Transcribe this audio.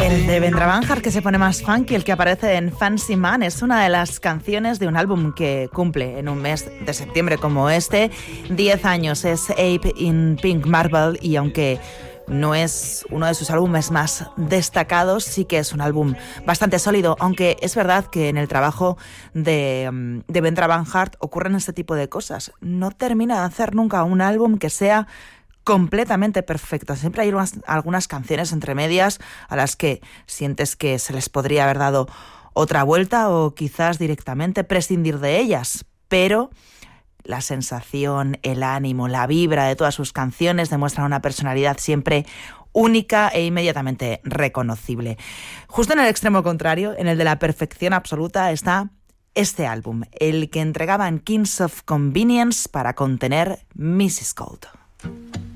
El de Vendra Banhart, que se pone más funky, el que aparece en Fancy Man, es una de las canciones de un álbum que cumple en un mes de septiembre como este 10 años. Es Ape in Pink Marble, y aunque no es uno de sus álbumes más destacados, sí que es un álbum bastante sólido, aunque es verdad que en el trabajo de Vendra Banhart ocurren este tipo de cosas. No termina de hacer nunca un álbum que sea completamente perfecto. Siempre hay algunas canciones entre medias a las que sientes que se les podría haber dado otra vuelta o quizás directamente prescindir de ellas, pero la sensación, el ánimo, la vibra de todas sus canciones demuestran una personalidad siempre única e inmediatamente reconocible. Justo en el extremo contrario, en el de la perfección absoluta, está este álbum, el que entregaban Kings of Convenience para contener Mrs. Gold.